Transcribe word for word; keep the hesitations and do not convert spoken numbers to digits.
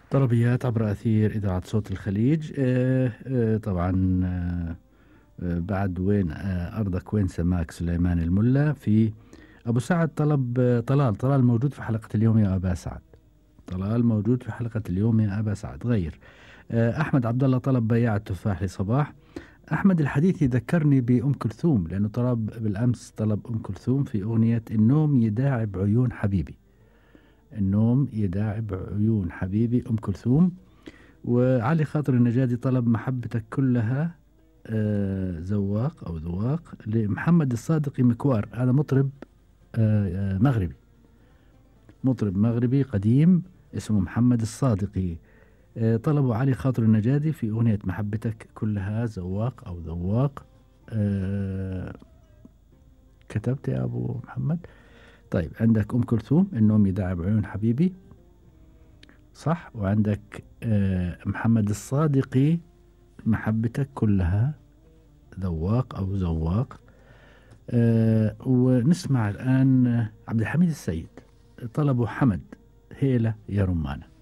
طربيات عبر أثير إذاعة صوت الخليج. آه، آه، طبعا آه، آه، بعد وين آه، أرضك وين سماك سليمان الملا في أبو سعد طلب. آه، طلال طلال موجود في حلقة اليوم يا أبا سعد. طلال موجود في حلقة اليوم يا أبا سعد غير. آه، أحمد عبد الله طلب بياع التفاح لصباح. أحمد الحديث يذكرني بأم كلثوم لأنه طلب بالأمس طلب أم كلثوم في أغنية النوم يداعب عيون حبيبي. النوم يداعب عيون حبيبي أم كلثوم. وعلي خاطر النجادي طلب محبتك كلها آه زواق أو ذواق لمحمد الصادقي مكوار. هذا مطرب آه آه مغربي. مطرب مغربي قديم اسمه محمد الصادقي. آه طلبوا علي خاطر النجادي في أغنية محبتك كلها زواق أو ذواق. آه كتبت يا أبو محمد. طيب عندك أم كلثوم النوم يداعب عيون حبيبي صح. وعندك آه محمد الصادقي محبتك كلها ذواق أو زواق. آه ونسمع الآن عبد الحميد السيد طلبوا حمد هيلة يا رمانة.